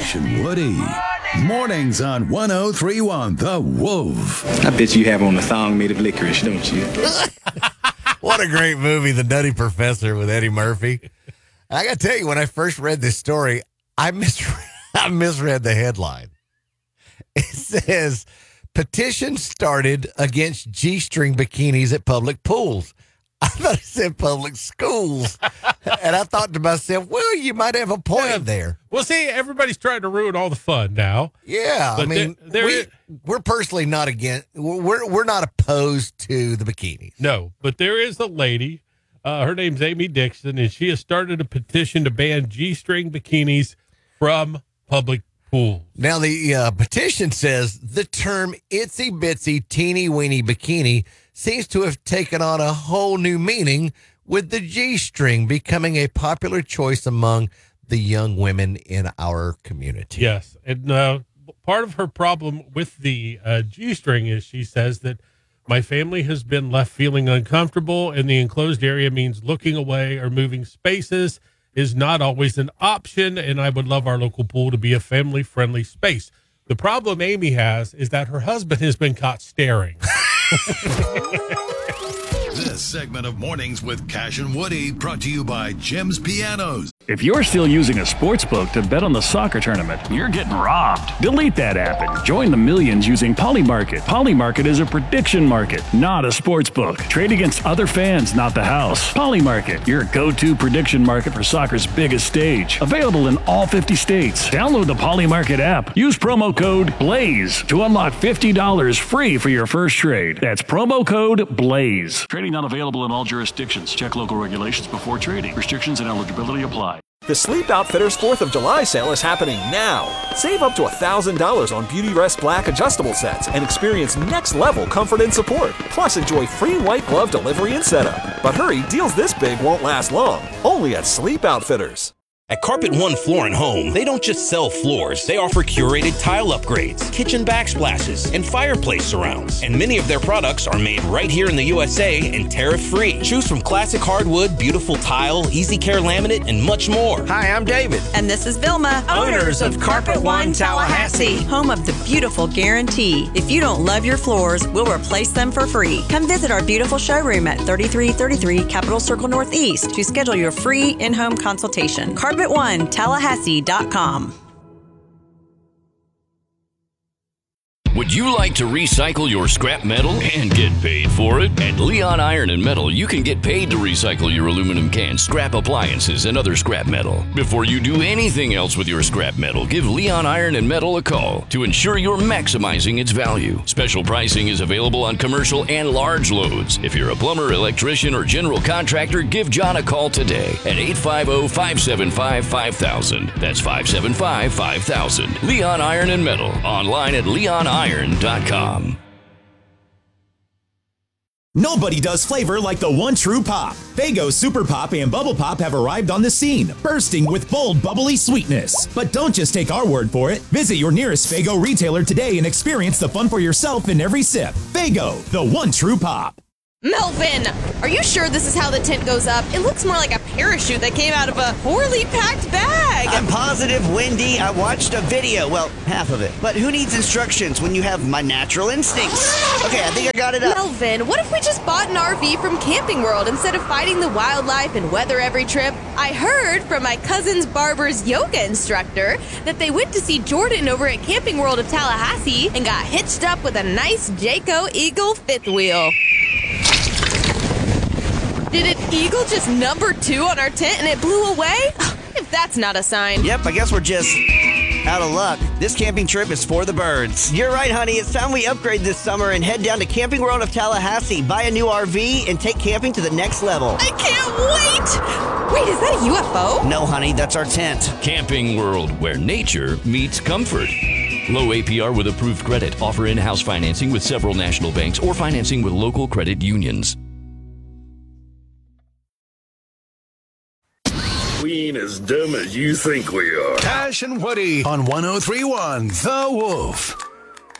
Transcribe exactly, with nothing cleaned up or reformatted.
Cash and Woody. Mornings on one oh three one The Wolf. I bet you have on a thong made of licorice, don't you? What a great movie, The Nutty Professor with Eddie Murphy. I got to tell you, when I first read this story, I misread, I misread the headline. It says, petition started against G-string bikinis at public pools. I thought it said public schools. And I thought to myself, well, you might have a point yeah. there. Well, see, everybody's trying to ruin all the fun now. Yeah, but I mean, there, there we, is, we're personally not against, we're, we're not opposed to the bikinis. No, but there is a lady, uh, her name's Amy Dixon, and she has started a petition to ban G-string bikinis from public pools. Now, the uh, petition says the term itsy bitsy teeny weeny bikini seems to have taken on a whole new meaning, with the G-string becoming a popular choice among the young women in our community. Yes, and uh, part of her problem with the uh, G-string is she says that my family has been left feeling uncomfortable, and the enclosed area means looking away or moving spaces is not always an option, and I would love our local pool to be a family-friendly space. The problem Amy has is that her husband has been caught staring. This segment of Mornings with Cash and Woody brought to you by Jim's Pianos. If you're still using a sports book to bet on the soccer tournament, you're getting robbed. Delete that app and join the millions using Polymarket. Polymarket is a prediction market, not a sports book. Trade against other fans, not the house. Polymarket, your go-to prediction market for soccer's biggest stage. Available in all fifty states. Download the Polymarket app. Use promo code BLAZE to unlock fifty dollars free for your first trade. That's promo code BLAZE. Trading not available in all jurisdictions. Check local regulations before trading. Restrictions and eligibility apply. The Sleep Outfitters fourth of July sale is happening now. Save up to one thousand dollars on Beauty Rest Black adjustable sets and experience next-level comfort and support. Plus, enjoy free white glove delivery and setup. But hurry, deals this big won't last long. Only at Sleep Outfitters. At Carpet One Floor and Home, they don't just sell floors. They offer curated tile upgrades, kitchen backsplashes, and fireplace surrounds. And many of their products are made right here in the U S A and tariff-free. Choose from classic hardwood, beautiful tile, easy care laminate, and much more. Hi, I'm David. And this is Vilma, owners of Carpet One Tallahassee, home of the beautiful guarantee. If you don't love your floors, we'll replace them for free. Come visit our beautiful showroom at thirty-three thirty-three Capitol Circle Northeast to schedule your free in-home consultation. Carpet One Tallahassee dot com. Would you like to recycle your scrap metal and get paid for it? At Leon Iron and Metal, you can get paid to recycle your aluminum cans, scrap appliances, and other scrap metal. Before you do anything else with your scrap metal, give Leon Iron and Metal a call to ensure you're maximizing its value. Special pricing is available on commercial and large loads. If you're a plumber, electrician, or general contractor, give John a call today at eight five zero, five seven five, five thousand. That's five seven five, five thousand. Leon Iron and Metal. Online at leon iron dot com. Nobody does flavor like the one true pop. Faygo Super Pop and Bubble Pop have arrived on the scene, bursting with bold, bubbly sweetness. But don't just take our word for it. Visit your nearest Faygo retailer today and experience the fun for yourself in every sip. Faygo, the one true pop. Melvin, are you sure this is how the tent goes up? It looks more like a parachute that came out of a poorly packed bag. I'm positive, Wendy. I watched a video. Well, half of it. But who needs instructions when you have my natural instincts? Okay, I think I got it up. Melvin, what if we just bought an R V from Camping World instead of fighting the wildlife and weather every trip? I heard from my cousin's barber's yoga instructor that they went to see Jordan over at Camping World of Tallahassee and got hitched up with a nice Jayco Eagle fifth wheel. Did an eagle just number two on our tent and it blew away? If that's not a sign. Yep, I guess we're just out of luck. This camping trip is for the birds. You're right, honey. It's time we upgrade this summer and head down to Camping World of Tallahassee, buy a new R V, and take camping to the next level. I can't wait! Wait, is that a U F O? No, honey, that's our tent. Camping World, where nature meets comfort. Low A P R with approved credit. Offer in-house financing with several national banks or financing with local credit unions. We ain't as dumb as you think we are. Cash and Woody on one oh three one The Wolf.